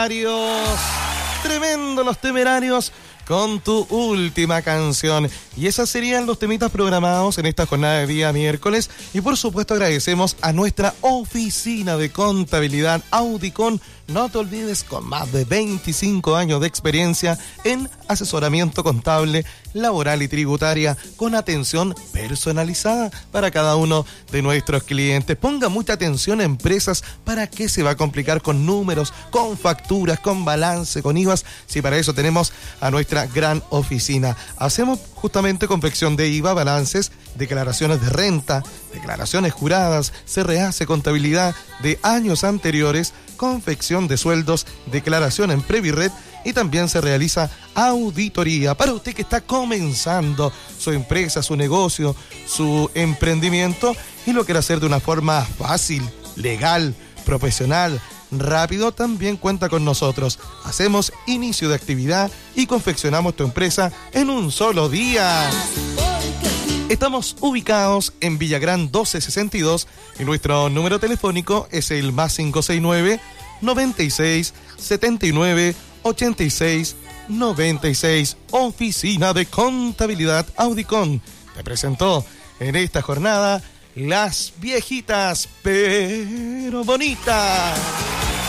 Tremendo Los Temerarios con tu última canción. Y esas serían los temitas programados en esta jornada de día miércoles. Y por supuesto agradecemos a nuestra oficina de contabilidad Audicon. No te olvides, con más de 25 años de experiencia en asesoramiento contable, laboral y tributaria, con atención personalizada para cada uno de nuestros clientes. Ponga mucha atención, empresas, ¿para qué se va a complicar con números, con facturas, con balance, con IVAs? Si para eso tenemos a nuestra gran oficina. Hacemos justamente confección de IVA, balances, declaraciones de renta, declaraciones juradas, se rehace contabilidad de años anteriores, confección de sueldos, declaración en Previred y también se realiza auditoría. Para usted que está comenzando su empresa, su negocio, su emprendimiento y lo quiere hacer de una forma fácil, legal, profesional, rápido, también cuenta con nosotros. Hacemos inicio de actividad y confeccionamos tu empresa en un solo día. Estamos ubicados en Villagrán 1262 y nuestro número telefónico es el +569 96 79 86 96. Oficina de Contabilidad Audicon te presentó en esta jornada Las Viejitas pero Bonitas.